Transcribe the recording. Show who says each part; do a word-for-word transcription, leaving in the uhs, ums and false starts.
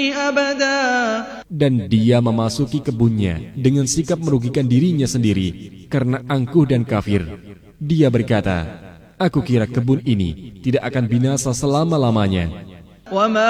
Speaker 1: أبدا.
Speaker 2: Dan dia memasuki kebunnya dengan sikap merugikan dirinya sendiri karena angkuh dan kafir. Dia berkata, aku kira kebun ini tidak akan binasa selama-lamanya.
Speaker 1: وما